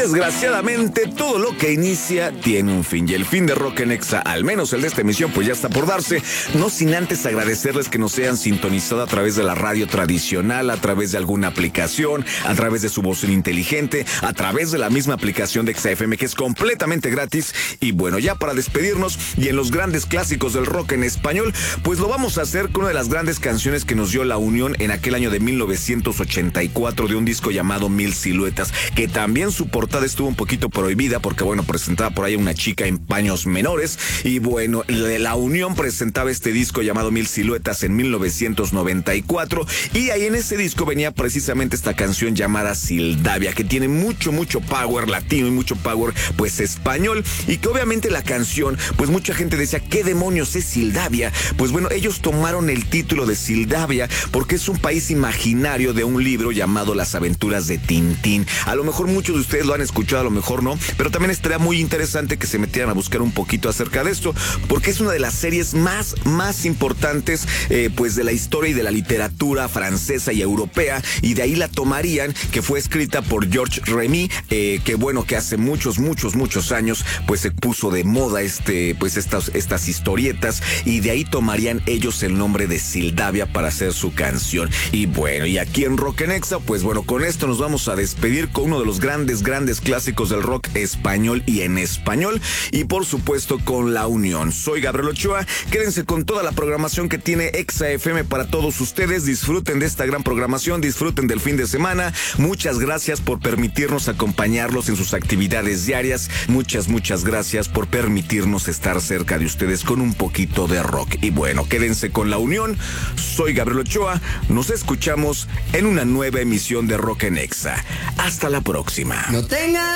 desgraciadamente todo lo que inicia tiene un fin, y el fin de Rock en Exa, al menos el de esta emisión, pues ya está por darse, no sin antes agradecerles que nos hayan sintonizado a través de la radio tradicional, a través de alguna aplicación, a través de su bocina inteligente, a través de la misma aplicación de Exa FM, que es completamente gratis. Y bueno, ya para despedirnos y en los grandes clásicos del rock en español, pues lo vamos a hacer con una de las grandes canciones que nos dio La Unión en aquel año de 1984, de un disco llamado Mil Siluetas, que también su portada estuvo un poquito prohibida porque, bueno, presentaba por ahí a una chica en paños menores. Y bueno, La Unión presentaba este disco llamado Mil Siluetas en 1994, y ahí en ese disco venía precisamente esta canción llamada Sildavia, que tiene mucho power latino y mucho power pues español, y que obviamente la canción, pues mucha gente decía, ¿qué demonios es Sildavia? Pues bueno, ellos tomaron el título de Sildavia porque es un país imaginario de un libro llamado Las Aventuras de Tintín. A lo mejor muchos de ustedes lo han escuchado, a lo mejor no, pero también estaría muy interesante que se metieran a buscar un poquito acerca de esto, porque es una de las series más importantes pues de la historia y de la literatura francesa y europea, y de ahí la tomarían, que fue escrita por Georges Remy, que bueno, que hace muchos años pues se puso de moda pues estas historietas, y de ahí tomarían ellos el nombre de Sildavia para hacer su canción. Y bueno, y aquí en Rock en Exa, pues bueno, con esto nos vamos a despedir con uno de los grandes clásicos del rock español y en español, y por supuesto con La Unión. Soy Gabriel Ochoa, quédense con toda la programación que tiene Exa FM para todos ustedes. Disfruten de esta gran programación, disfruten del fin de semana. Muchas gracias por permitirnos acompañarlos en sus actividades diarias. Muchas gracias por permitirnos estar cerca de ustedes con un poquito de rock. Y bueno, quédense con La Unión. Soy Gabriel Ochoa. Nos escuchamos en una nueva emisión de Rock en Exa. Hasta la próxima. No tenga